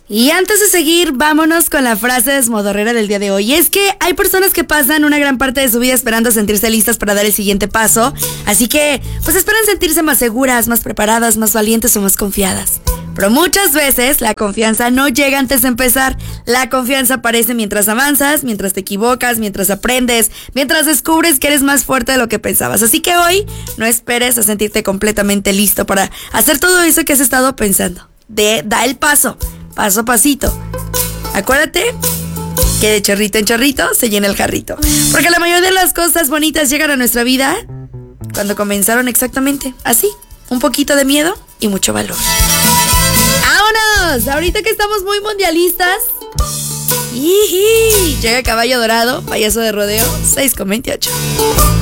Y antes de seguir, vámonos con la frase desmodorrera del día de hoy. Y es que hay personas que pasan una gran parte de su vida esperando sentirse listas para dar el siguiente paso. Así que, pues esperan sentirse más seguras, más preparadas, más valientes o más confiadas. Pero muchas veces la confianza no llega antes de empezar. La confianza aparece mientras avanzas, mientras te equivocas, mientras aprendes, mientras descubres que eres más fuerte de lo que pensabas. Así que hoy no esperes a sentirte completamente listo para hacer todo eso que has estado pensando. Da el paso a pasito. Acuérdate que de chorrito en chorrito se llena el jarrito. Porque la mayoría de las cosas bonitas llegan a nuestra vida cuando comenzaron exactamente así. Un poquito de miedo y mucho valor. ¡Vámonos! Ahorita que estamos muy mundialistas. Llega Caballo Dorado, payaso de rodeo, 6:28.